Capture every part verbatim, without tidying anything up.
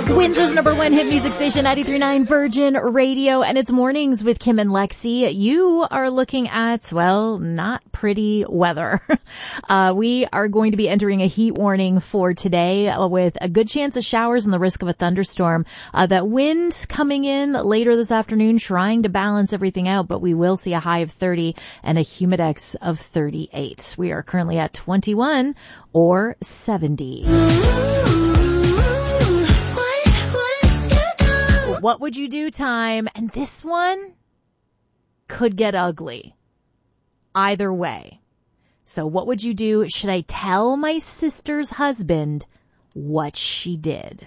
Windsor's number one hit music station, ninety-three point nine Virgin Radio, and it's Mornings with Kim and Lexi. You are looking at, well, not pretty weather. Uh, we are going to be entering a heat warning for today uh, with a good chance of showers and the risk of a thunderstorm. Uh, that wind coming in later this afternoon, trying to balance everything out, but we will see a high of thirty and a humidex of thirty-eight. We are currently at twenty-one or seventy. What would you do time? And this one could get ugly. Either way. So what would you do? Should I tell my sister's husband what she did?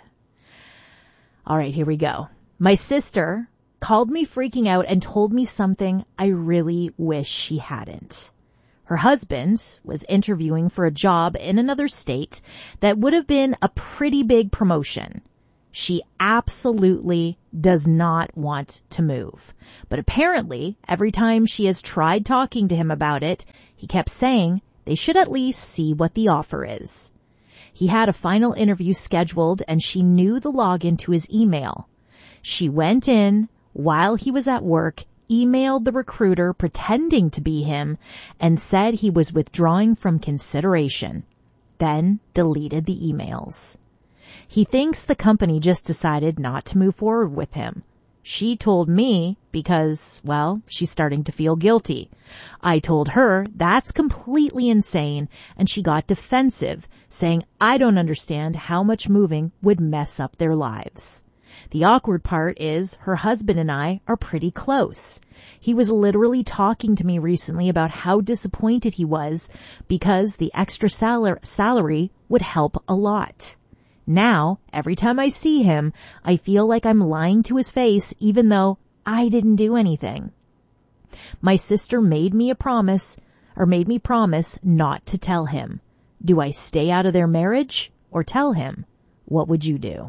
All right, here we go. My sister called me freaking out and told me something I really wish she hadn't. Her husband was interviewing for a job in another state that would have been a pretty big promotion. She absolutely does not want to move. But apparently, every time she has tried talking to him about it, he kept saying they should at least see what the offer is. He had a final interview scheduled and she knew the login to his email. She went in while he was at work, emailed the recruiter pretending to be him, and said he was withdrawing from consideration. Then deleted the emails. He thinks the company just decided not to move forward with him. She told me because, well, she's starting to feel guilty. I told her that's completely insane, and she got defensive, saying I don't understand how much moving would mess up their lives. The awkward part is her husband and I are pretty close. He was literally talking to me recently about how disappointed he was because the extra sal- salary would help a lot. Now, every time I see him, I feel like I'm lying to his face even though I didn't do anything. My sister made me a promise, or made me promise not to tell him. Do I stay out of their marriage or tell him? What would you do?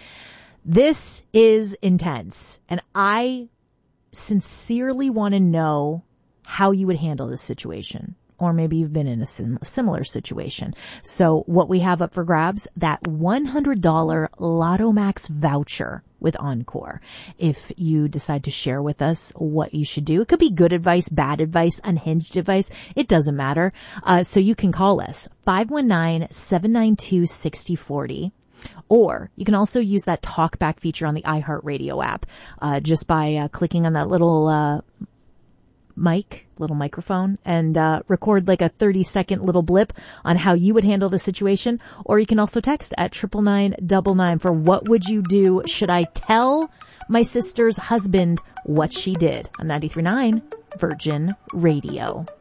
This is intense, and I sincerely want to know how you would handle this situation. Or maybe you've been in a sim- similar situation. So what we have up for grabs, that one hundred dollars Lotto Max voucher with Encore. If you decide to share with us what you should do, it could be good advice, bad advice, unhinged advice. It doesn't matter. Uh, so you can call us five one nine, seven nine two, six zero four zero. Or you can also use that talkback feature on the iHeartRadio app, uh, just by uh, clicking on that little, uh, mic, little microphone, and uh record like a thirty second little blip on how you would handle the situation. Or you can also text at triple nine double nine for what would you do? Should I tell my sister's husband what she did? On ninety-three point nine Virgin Radio.